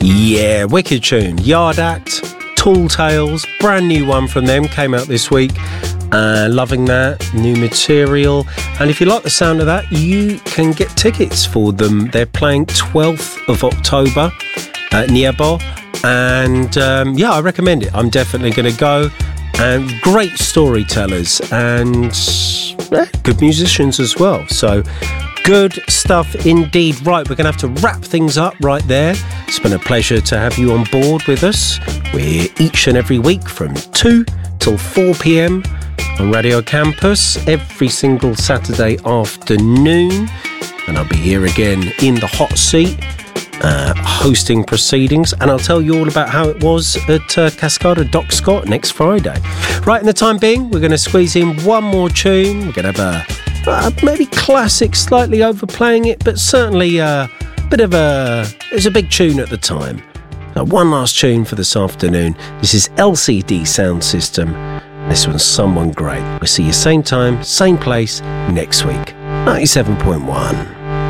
Yeah, wicked tune. Yard Act, Tall Tales, brand new one from them, came out this week. Loving that, new material. And if you like the sound of that, you can get tickets for them. They're playing 12th of October at Niabo. And I recommend it. I'm definitely going to go. And great storytellers and good musicians as well. So good stuff indeed. Right, we're going to have to wrap things up right there. It's been a pleasure to have you on board with us. We're each and every week from 2 till 4 p.m. on Radio Campus every single Saturday afternoon. And I'll be here again in the hot seat, hosting proceedings, and I'll tell you all about how it was at Cascada Doc Scott next Friday. Right, in the time being, we're going to squeeze in one more tune. We're going to have a maybe classic, slightly overplaying it, but certainly a bit of it was a big tune at the time. So one last tune for this afternoon. This is LCD Sound System. This one's Someone Great. We'll see you same time, same place next week. 97.1.